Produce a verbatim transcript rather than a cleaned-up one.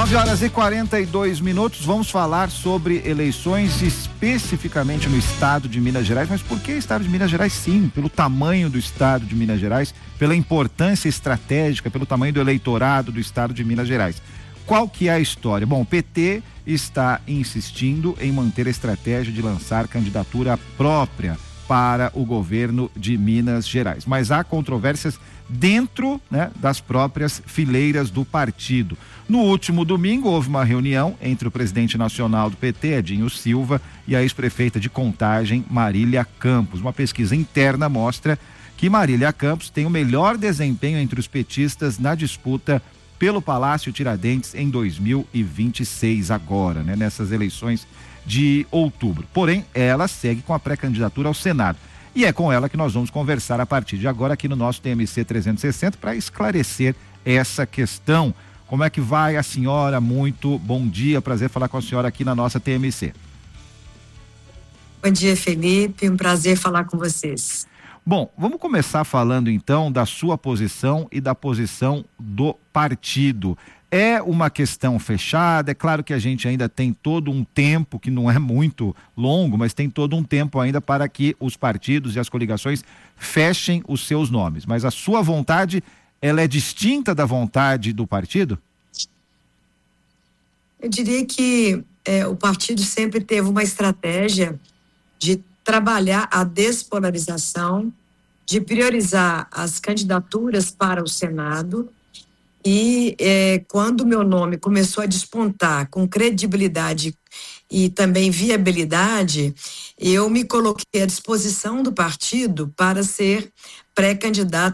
nove horas e quarenta e dois minutos, vamos falar sobre eleições especificamente no estado de Minas Gerais, mas por que estado de Minas Gerais? Sim, pelo tamanho do estado de Minas Gerais, pela importância estratégica, pelo tamanho do eleitorado do estado de Minas Gerais. Qual que é a história? Bom, o P T está insistindo em manter a estratégia de lançar candidatura própria para o governo de Minas Gerais, mas há controvérsias dentro, né, das próprias fileiras do partido. No último domingo houve uma reunião entre o presidente nacional do P T, Edinho Silva, e a ex-prefeita de Contagem, Marília Campos. Uma pesquisa interna mostra que Marília Campos tem o melhor desempenho entre os petistas na disputa pelo Palácio Tiradentes em dois mil e vinte e seis, agora, né, nessas eleições de outubro. Porém, ela segue com a pré-candidatura ao Senado. E é com ela que nós vamos conversar a partir de agora aqui no nosso T M C trezentos e sessenta para esclarecer essa questão. Como é que vai a senhora? Muito bom dia, prazer falar com a senhora aqui na nossa T M C. Bom dia, Felipe, um prazer falar com vocês. Bom, vamos começar falando então da sua posição e da posição do partido. É uma questão fechada, é claro que a gente ainda tem todo um tempo, que não é muito longo, mas tem todo um tempo ainda para que os partidos e as coligações fechem os seus nomes. Mas a sua vontade, ela é distinta da vontade do partido? Eu diria que é, o partido sempre teve uma estratégia de trabalhar a despolarização, de priorizar as candidaturas para o Senado. E é, quando o meu nome começou a despontar com credibilidade e também viabilidade, eu me coloquei à disposição do partido para ser pré-candidata